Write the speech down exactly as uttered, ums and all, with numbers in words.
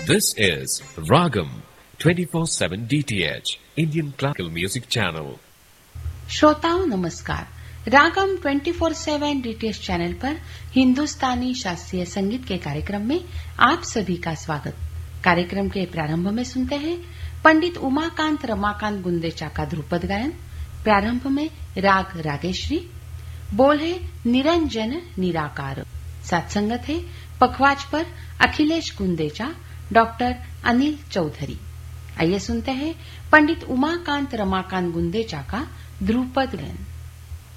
This is Ragam twenty-four seven D T H Indian Classical Music Channel. श्रोताओं नमस्कार। रागम चौबीस सात डीटीएच चैनल पर हिंदुस्तानी शास्त्रीय संगीत के कार्यक्रम में आप सभी का स्वागत। कार्यक्रम के प्रारंभ में सुनते हैं पंडित उमाकांत रमाकांत गुंदेचा का ध्रुपद गायन। प्रारंभ में राग रागेश्वरी, बोल है निरंजन निराकार। साथ संगत है पखवाज पर अखिलेश गुंदेचा, डॉक्टर अनिल चौधरी। आइए सुनते हैं पंडित उमाकांत रमाकांत गुंदेचा का ध्रुपद गायन।